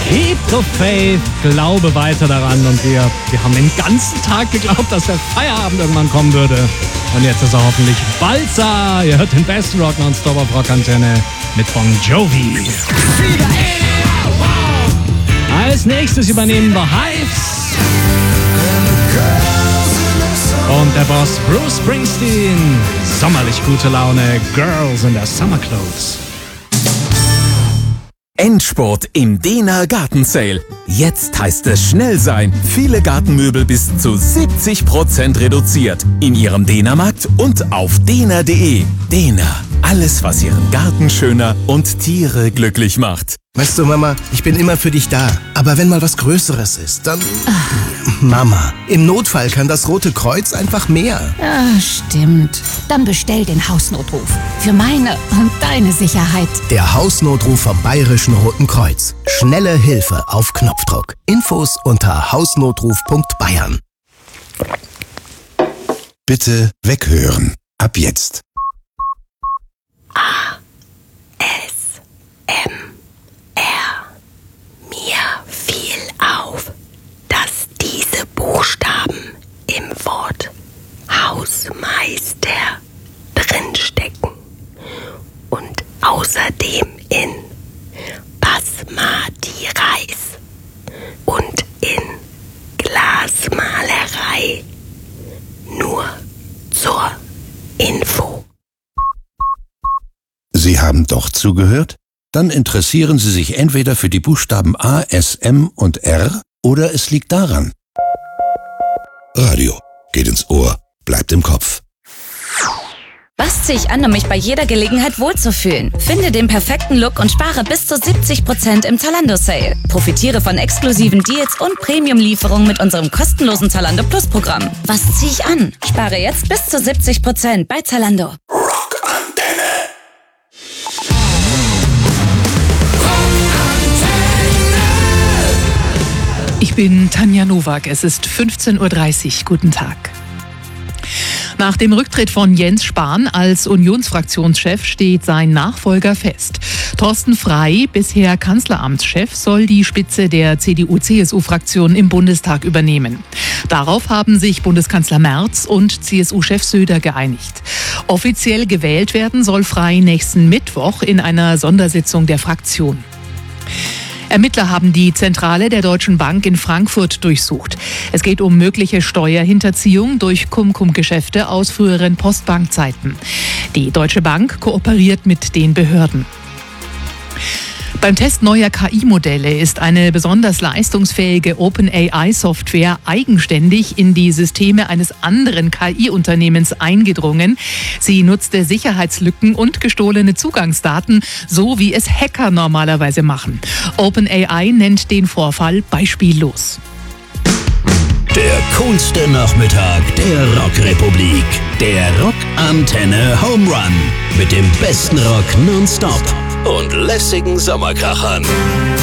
Keep the faith, glaube weiter daran. Und wir haben den ganzen Tag geglaubt, dass der Feierabend irgendwann kommen würde. Und jetzt ist er hoffentlich bald da. Ihr hört den besten Rock nonstop auf Rockantenne mit Bon Jovi. Als nächstes übernehmen wir Hives. Und der Boss Bruce Springsteen. Sommerlich gute Laune. Girls in their summer clothes. Endspurt im Dehner Gartensale. Jetzt heißt es schnell sein. Viele Gartenmöbel bis zu 70% reduziert. In Ihrem Dehnermarkt und auf dehner.de. Dehner. Alles, was Ihren Garten schöner und Tiere glücklich macht. Weißt du, Mama, ich bin immer für dich da. Aber wenn mal was Größeres ist, dann... Mama, im Notfall kann das Rote Kreuz einfach mehr. Ja, stimmt. Dann bestell den Hausnotruf. Für meine und deine Sicherheit. Der Hausnotruf vom Bayerischen Roten Kreuz. Schnelle Hilfe auf Knopfdruck. Infos unter hausnotruf.bayern. Bitte weghören. Ab jetzt. Mir fiel auf, dass diese Buchstaben im Wort Hausmeister drinstecken und außerdem in Basmati Reis und in Glasmalerei. Nur zur Info. Sie haben doch zugehört? Dann interessieren Sie sich entweder für die Buchstaben A, S, M und R oder es liegt daran. Radio geht ins Ohr, bleibt im Kopf. Was ziehe ich an, um mich bei jeder Gelegenheit wohlzufühlen? Finde den perfekten Look und spare bis zu 70% im Zalando-Sale. Profitiere von exklusiven Deals und Premium-Lieferungen mit unserem kostenlosen Zalando Plus-Programm. Was ziehe ich an? Spare jetzt bis zu 70% bei Zalando. Ich bin Tanja Nowak, es ist 15.30 Uhr. Guten Tag. Nach dem Rücktritt von Jens Spahn als Unionsfraktionschef steht sein Nachfolger fest. Thorsten Frey, bisher Kanzleramtschef, soll die Spitze der CDU-CSU-Fraktion im Bundestag übernehmen. Darauf haben sich Bundeskanzler Merz und CSU-Chef Söder geeinigt. Offiziell gewählt werden soll Frey nächsten Mittwoch in einer Sondersitzung der Fraktion. Ermittler haben die Zentrale der Deutschen Bank in Frankfurt durchsucht. Es geht um mögliche Steuerhinterziehung durch Cum-Cum-Geschäfte aus früheren Postbankzeiten. Die Deutsche Bank kooperiert mit den Behörden. Beim Test neuer KI-Modelle ist eine besonders leistungsfähige OpenAI-Software eigenständig in die Systeme eines anderen KI-Unternehmens eingedrungen. Sie nutzte Sicherheitslücken und gestohlene Zugangsdaten, so wie es Hacker normalerweise machen. OpenAI nennt den Vorfall beispiellos. Der coolste Nachmittag der Rockrepublik. Der Rockantenne Home Run. Mit dem besten Rock nonstop und lässigen Sommerkrachern.